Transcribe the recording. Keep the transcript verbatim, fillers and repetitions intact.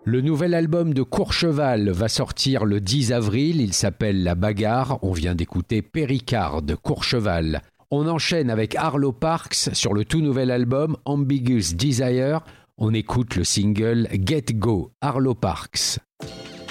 Le nouvel album de Courcheval va sortir le dix avril, il s'appelle La Bagarre, on vient d'écouter Péricarde, Courcheval. On enchaîne avec Arlo Parks sur le tout nouvel album Ambiguous Desire, on écoute le single Get Go, Arlo Parks.